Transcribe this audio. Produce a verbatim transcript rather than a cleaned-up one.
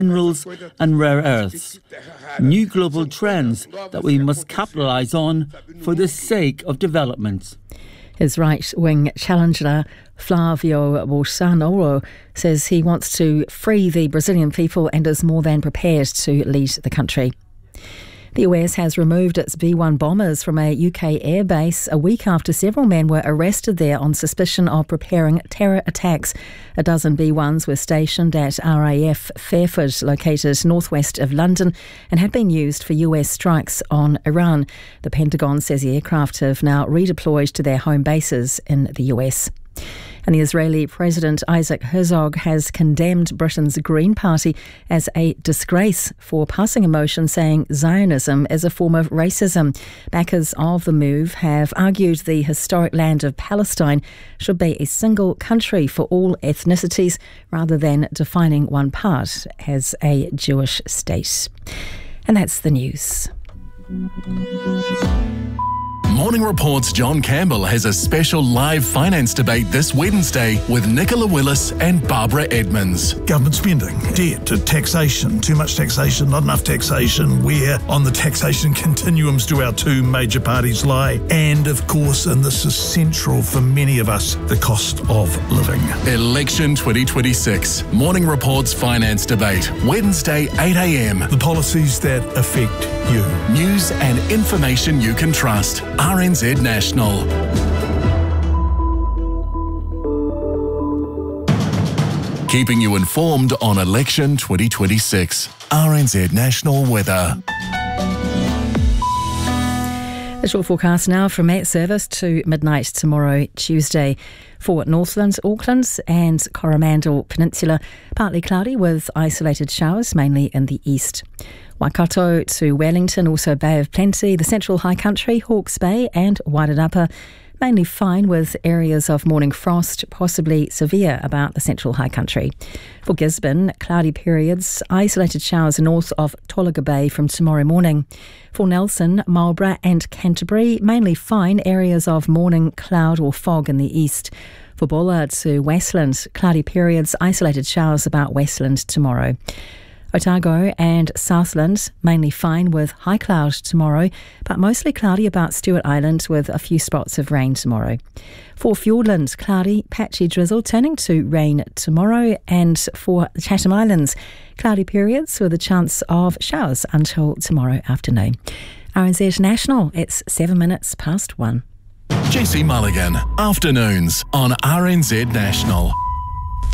minerals and rare earths. New global trends that we must capitalise on for the sake of development. His right-wing challenger, Flavio Bolsonaro, says he wants to free the Brazilian people and is more than prepared to lead the country. The U S has removed its B one bombers from a U K airbase a week after several men were arrested there on suspicion of preparing terror attacks. A dozen B ones were stationed at R A F Fairford, located northwest of London, and had been used for U S strikes on Iran. The Pentagon says the aircraft have now redeployed to their home bases in the U S. And the Israeli President Isaac Herzog has condemned Britain's Green Party as a disgrace for passing a motion saying Zionism is a form of racism. Backers of the move have argued the historic land of Palestine should be a single country for all ethnicities rather than defining one part as a Jewish state. And that's the news. Morning Report's John Campbell has a special live finance debate this Wednesday with Nicola Willis and Barbara Edmonds. Government spending, debt, taxation, too much taxation, not enough taxation, where on the taxation continuums do our two major parties lie, and of course, and this is central for many of us, the cost of living. Election twenty twenty-six. Morning Report's finance debate, Wednesday eight a m. The policies that affect you. News and information you can trust. R N Z National. Keeping you informed on Election twenty twenty-six. R N Z National Weather. The short forecast now from Met Service to midnight tomorrow, Tuesday. For Northland, Auckland and Coromandel Peninsula, partly cloudy with isolated showers, mainly in the east. Waikato to Wellington, also Bay of Plenty, the Central High Country, Hawke's Bay and Wairarapa, mainly fine with areas of morning frost, possibly severe about the Central High Country. For Gisborne, cloudy periods, isolated showers north of Tolaga Bay from tomorrow morning. For Nelson, Marlborough and Canterbury, mainly fine areas of morning cloud or fog in the east. For Bullard to Westland, cloudy periods, isolated showers about Westland tomorrow. Otago and Southland, mainly fine with high cloud tomorrow, but mostly cloudy about Stewart Island with a few spots of rain tomorrow. For Fiordland, cloudy, patchy drizzle turning to rain tomorrow, and for the Chatham Islands, cloudy periods with a chance of showers until tomorrow afternoon. R N Z National, it's seven minutes past one. Jesse Mulligan, afternoons on R N Z National.